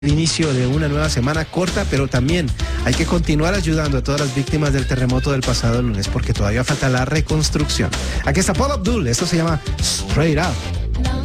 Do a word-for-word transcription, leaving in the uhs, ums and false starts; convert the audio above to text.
inicio de una nueva semana corta, pero también hay que continuar ayudando a todas las víctimas del terremoto del pasado lunes porque todavía falta la reconstrucción. Aquí está Paula Abdul, esto se llama Straight Up.